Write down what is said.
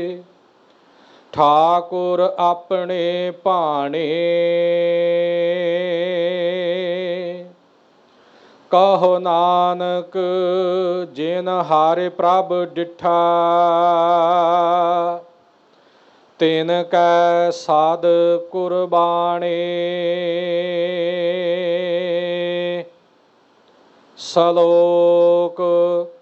ਠਾਕੁਰ ਆਪਣੇ ਭਾਣੇ। ਕਹੋ ਨਾਨਕ ਜਿਨ ਹਰਿ ਪ੍ਰਭ ਡਿਠਾ, ਤਿਨ ਕੈ ਸਾਧ ਕੁਰਬਾਣੇ। ਸਲੋਕ